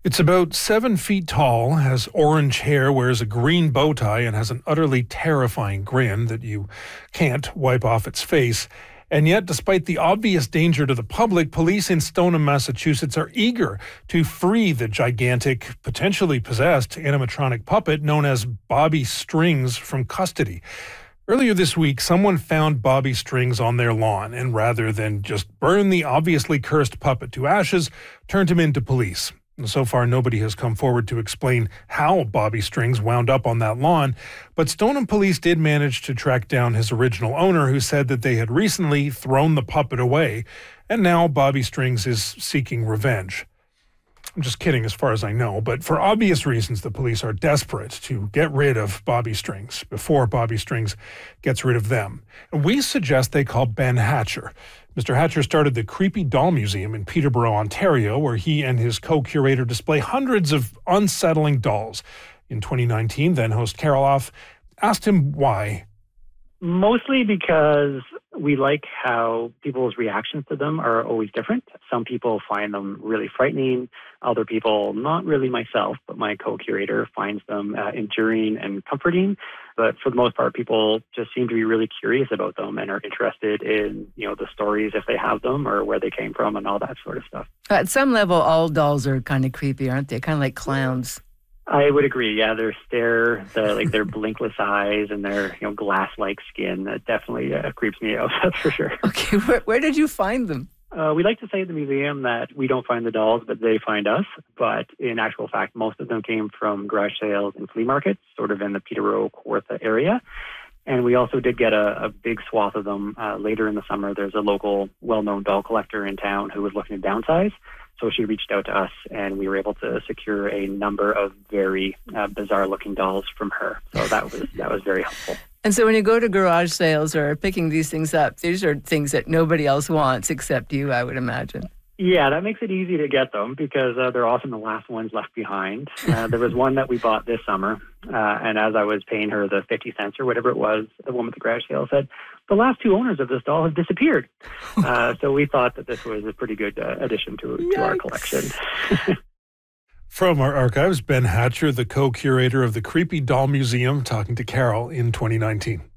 It's about 7 feet tall, has orange hair, wears a green bow tie, and has an utterly terrifying grin that you can't wipe off its face. And yet, despite the obvious danger to the public, police in Stoneham, Massachusetts are eager to free the gigantic, potentially possessed animatronic puppet known as Bobby Strings from custody. Earlier this week, someone found Bobby Strings on their lawn and rather than just burn the obviously cursed puppet to ashes, turned him into police. And so far, nobody has come forward to explain how Bobby Strings wound up on that lawn, but Stoneham police did manage to track down his original owner, who said that they had recently thrown the puppet away, and now Bobby Strings is seeking revenge. I'm just kidding as far as I know, but for obvious reasons, the police are desperate to get rid of Bobby Strings before Bobby Strings gets rid of them. And we suggest they call Ben Hatcher. Mr. Hatcher started the Creepy Doll Museum in Peterborough, Ontario, where he and his co-curator display hundreds of unsettling dolls. In 2019, then-host Carol Off asked him why. Mostly because we like how people's reactions to them are always different. Some people find them really frightening. Other people, not really myself, but my co-curator, finds them enduring and comforting. But for the most part, people just seem to be really curious about them and are interested in, the stories if they have them or where they came from and all that sort of stuff. At some level, all dolls are kind of creepy, aren't they? Kind of like clowns. I would agree. Yeah, their their blinkless eyes and their glass-like skin that definitely creeps me out. That's for sure. Okay, where did you find them? We like to say at the museum that we don't find the dolls, but they find us. But in actual fact, most of them came from garage sales and flea markets, sort of in the Peterborough, Kawartha area. And we also did get a big swath of them later in the summer. There's a local well-known doll collector in town who was looking to downsize. So she reached out to us, and we were able to secure a number of very bizarre-looking dolls from her. So that was very helpful. And so when you go to garage sales or picking these things up, these are things that nobody else wants except you, I would imagine. Yeah, that makes it easy to get them because they're often the last ones left behind. There was one that we bought this summer, and as I was paying her the 50 cents or whatever it was, the woman at the garage sale said, the last two owners of this doll have disappeared. So we thought that this was a pretty good addition to our collection. From our archives, Ben Hatcher, the co-curator of the Creepy Doll Museum, talking to Carol in 2019.